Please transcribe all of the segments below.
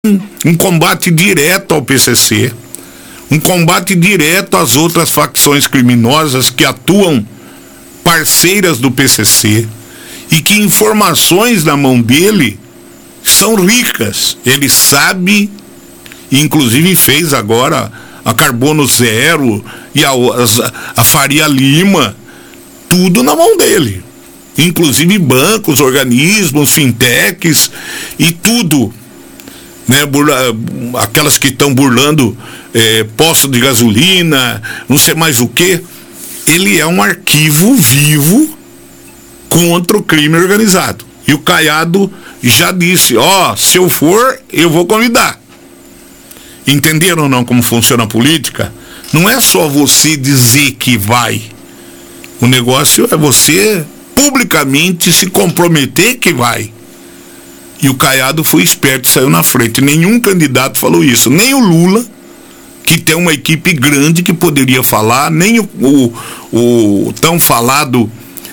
um combate direto ao PCC, um combate direto às outras facções criminosas que atuam parceiras do PCC e que informações na mão dele são ricas. Ele sabe, inclusive fez agora a Carbono Zero e a Faria Lima, tudo na mão dele. Inclusive bancos, organismos, fintechs e tudo, né? Aquelas que estão burlando postos de gasolina, não sei mais o que. Ele é um arquivo vivo contra o crime organizado. E o Caiado já disse, se eu for, eu vou convidar. Entenderam ou não como funciona a política? Não é só você dizer que vai. O negócio é você publicamente se comprometer que vai. E o Caiado foi esperto, saiu na frente. Nenhum candidato falou isso. Nem o Lula, que tem uma equipe grande que poderia falar, nem o tão falado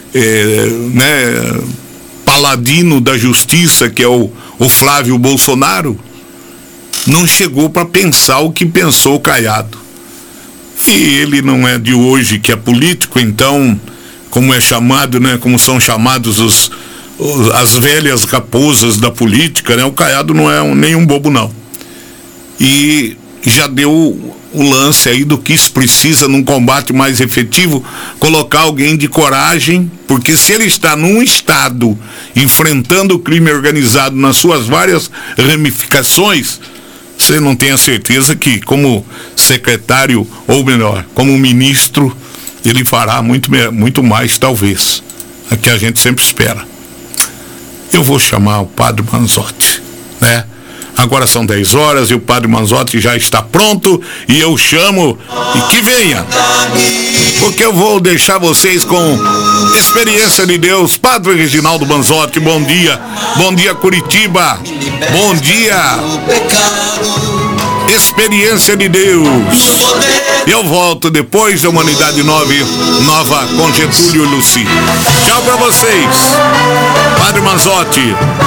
paladino da justiça, que é o Flávio Bolsonaro, não chegou para pensar o que pensou o Caiado. E ele não é de hoje que é político, então, como é chamado, né, como são chamados as velhas raposas da política, né, o Caiado não é nenhum bobo, não. E já deu o lance aí do que isso precisa num combate mais efetivo, colocar alguém de coragem, porque se ele está num estado enfrentando o crime organizado nas suas várias ramificações, você não tem a certeza que como secretário, ou melhor, como ministro, ele fará muito mais, talvez, a que a gente sempre espera. Eu vou chamar o Padre Manzotti, né? Agora são 10 horas e o Padre Manzotti já está pronto e eu chamo e que venha, porque eu vou deixar vocês com Experiência de Deus. Padre Reginaldo Manzotti, bom dia Curitiba, bom dia, Experiência de Deus. Eu volto depois da Humanidade Nova com Getúlio e Luci. Tchau pra vocês, Padre Manzotti.